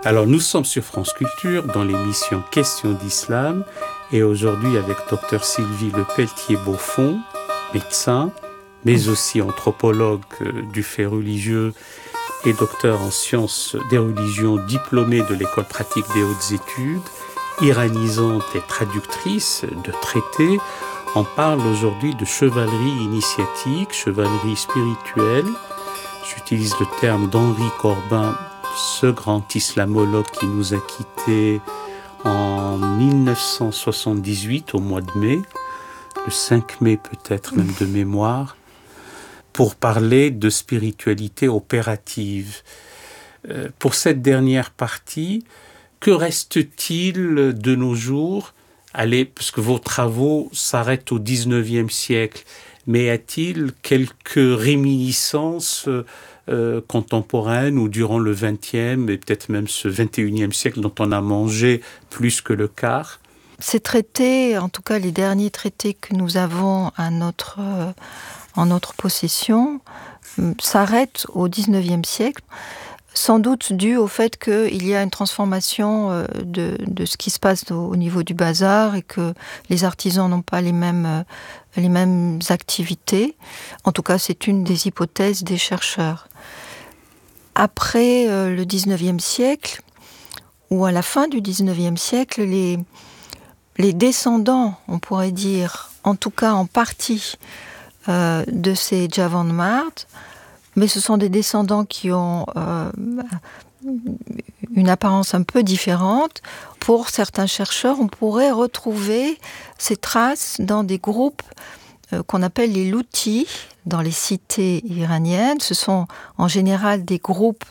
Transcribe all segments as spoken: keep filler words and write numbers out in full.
Alors nous sommes sur France Culture dans l'émission Questions d'Islam et aujourd'hui avec Dr Sylvie Lepelletier-Beaufond, médecin, mais aussi anthropologue du fait religieux et docteur en sciences des religions, diplômée de l'école pratique des hautes études, iranisante et traductrice de traités. On parle aujourd'hui de chevalerie initiatique, chevalerie spirituelle. J'utilise le terme d'Henri Corbin, ce grand islamologue qui nous a quittés en dix-neuf cent soixante-dix-huit, au mois de mai, le cinq mai peut-être même de mémoire, pour parler de spiritualité opérative. Euh, pour cette dernière partie, que reste-t-il de nos jours? Allez, parce que vos travaux s'arrêtent au dix-neuvième siècle, mais y a-t-il quelques réminiscences euh, contemporaines ou durant le vingtième et peut-être même ce vingt et unième siècle dont on a mangé plus que le quart? Ces traités, en tout cas les derniers traités que nous avons à notre, euh, en notre possession, euh, s'arrêtent au dix-neuvième siècle. Sans doute dû au fait qu'il y a une transformation de, de ce qui se passe au, au niveau du bazar et que les artisans n'ont pas les mêmes, les mêmes activités. En tout cas, c'est une des hypothèses des chercheurs. Après euh, le dix-neuvième siècle, ou à la fin du dix-neuvième siècle, les, les descendants, on pourrait dire, en tout cas en partie, euh, de ces Javandmard, mais ce sont des descendants qui ont euh, une apparence un peu différente. Pour certains chercheurs, on pourrait retrouver ces traces dans des groupes euh, qu'on appelle les loutis, dans les cités iraniennes. Ce sont en général des groupes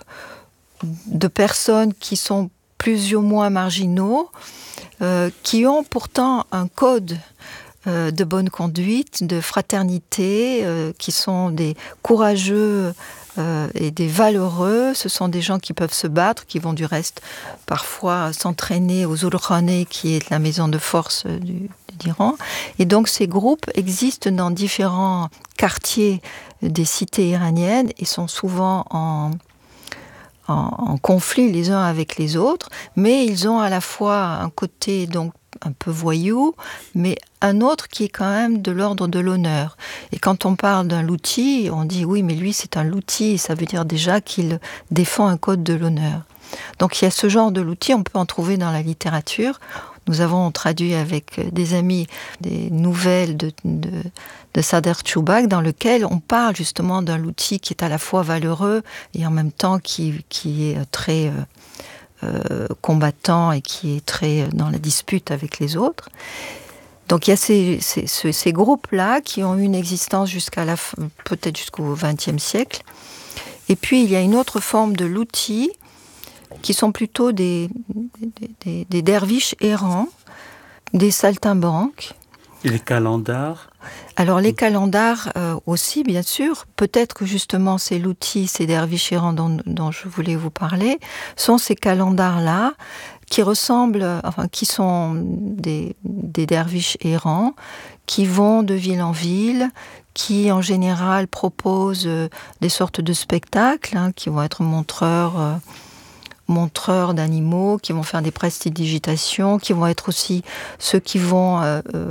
de personnes qui sont plus ou moins marginaux, euh, qui ont pourtant un code de bonne conduite, de fraternité, euh, qui sont des courageux euh, et des valeureux. Ce sont des gens qui peuvent se battre, qui vont du reste parfois s'entraîner aux Zulkhaneh, qui est la maison de force du, d'Iran. Et donc ces groupes existent dans différents quartiers des cités iraniennes et sont souvent en, en, en conflit les uns avec les autres, mais ils ont à la fois un côté donc un peu voyou, mais un autre qui est quand même de l'ordre de l'honneur. Et quand on parle d'un louti, on dit oui, mais lui c'est un louti, et ça veut dire déjà qu'il défend un code de l'honneur. Donc il y a ce genre de louti, on peut en trouver dans la littérature. Nous avons traduit avec des amis des nouvelles de, de, de Sader Choubak, dans lequel on parle justement d'un louti qui est à la fois valeureux et en même temps qui, qui est très... Euh, Euh, combattant et qui est très dans la dispute avec les autres. Donc il y a ces, ces, ces, ces groupes-là qui ont eu une existence jusqu'à la peut-être jusqu'au vingtième siècle. Et puis il y a une autre forme de louti qui sont plutôt des, des, des, des derviches errants, des saltimbanques. Et les calendars? Alors les calendars euh, aussi, bien sûr. Peut-être que justement ces loutis, ces derviches errants dont, dont je voulais vous parler, sont ces calendars-là qui ressemblent, enfin qui sont des, des derviches errants, qui vont de ville en ville, qui en général proposent euh, des sortes de spectacles, hein, qui vont être montreurs... Euh, montreurs d'animaux, qui vont faire des prestidigitations, qui vont être aussi ceux qui vont euh, euh,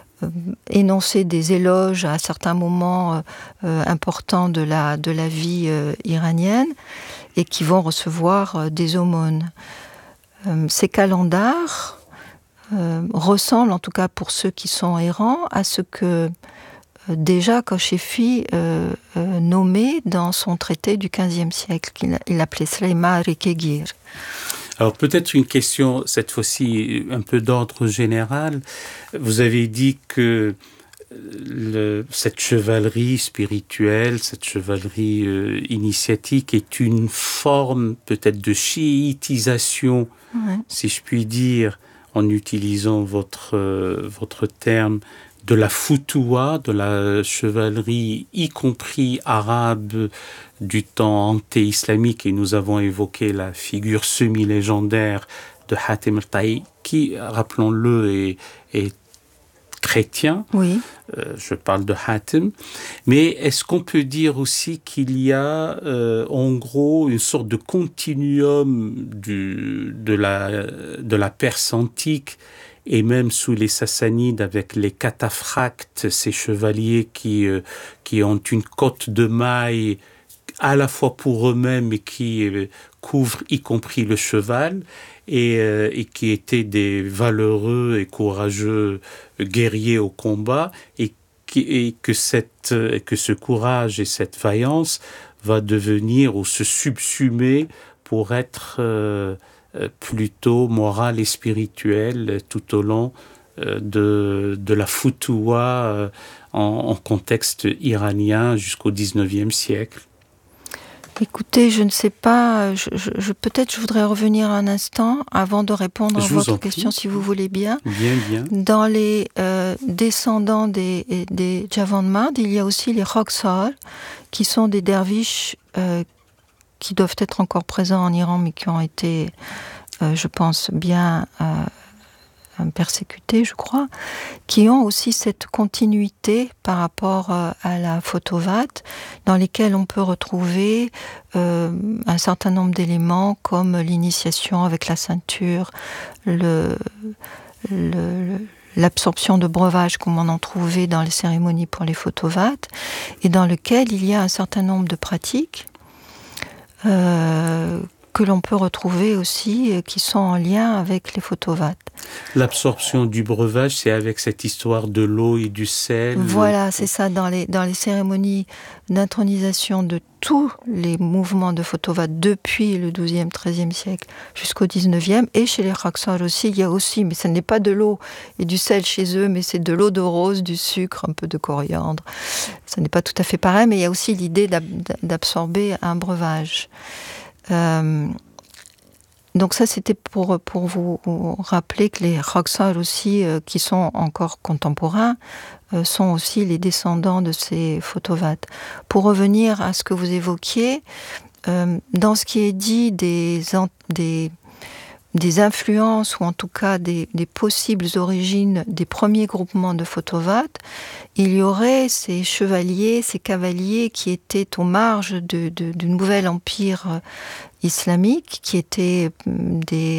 énoncer des éloges à certains moments euh, importants de la, de la vie euh, iranienne et qui vont recevoir euh, des aumônes. Euh, ces calendars euh, ressemblent, en tout cas pour ceux qui sont errants, à ce que déjà Koshefi euh, euh, nommé dans son traité du quinzième siècle, qu'il il appelait Sleima Rekegir. Alors peut-être une question, cette fois-ci un peu d'ordre général. Vous avez dit que le, cette chevalerie spirituelle, cette chevalerie euh, initiatique est une forme peut-être de chiitisation, ouais. Si je puis dire, en utilisant votre, euh, votre terme, de la foutoua, de la chevalerie, y compris arabe, du temps anté-islamique, et nous avons évoqué la figure semi-légendaire de Hatem al-Ta'i, qui, rappelons-le, est, est chrétiens. Oui. Euh, je parle de Hatim. Mais est-ce qu'on peut dire aussi qu'il y a euh, en gros une sorte de continuum du, de, la, de la Perse antique et même sous les Sassanides avec les cataphractes, ces chevaliers qui, euh, qui ont une cotte de mailles à la fois pour eux-mêmes et qui euh, couvrent y compris le cheval et, euh, et qui étaient des valeureux et courageux guerriers au combat et, qui, et que, cette, que ce courage et cette vaillance va devenir ou se subsumer pour être euh, plutôt morale et spirituelle tout au long euh, de, de la Foutoua euh, en, en contexte iranien jusqu'au dix-neuvième siècle. Écoutez, je ne sais pas, je, je, je, peut-être je voudrais revenir un instant avant de répondre je à votre question, si vous voulez bien. Bien, bien. Dans les euh, descendants des, des Javandmard, il y a aussi les Roxol, qui sont des derviches euh, qui doivent être encore présents en Iran, mais qui ont été, euh, je pense, bien euh, persécutés, je crois, qui ont aussi cette continuité par rapport euh, à la photovate, dans lesquelles on peut retrouver euh, un certain nombre d'éléments comme l'initiation avec la ceinture, le, le, l'absorption de breuvage comme on en trouvait dans les cérémonies pour les photovates, et dans lequel il y a un certain nombre de pratiques euh, que l'on peut retrouver aussi, qui sont en lien avec les photovates. L'absorption du breuvage, c'est avec cette histoire de l'eau et du sel. Voilà, c'est ça, dans les, dans les cérémonies d'intronisation de tous les mouvements de photovate depuis le douzième, treizième siècle jusqu'au dix-neuvième, et chez les Roxol aussi, il y a aussi, mais ce n'est pas de l'eau et du sel chez eux, mais c'est de l'eau de rose, du sucre, un peu de coriandre. Ce n'est pas tout à fait pareil, mais il y a aussi l'idée d'absorber un breuvage. Euh, donc ça, c'était pour, pour vous rappeler que les Roxol aussi, euh, qui sont encore contemporains, euh, sont aussi les descendants de ces photovates. Pour revenir à ce que vous évoquiez, euh, dans ce qui est dit des, des, des influences, ou en tout cas des, des possibles origines des premiers groupements de photovates, il y aurait ces chevaliers, ces cavaliers qui étaient aux marges de, de, du nouvel empire islamique, qui étaient des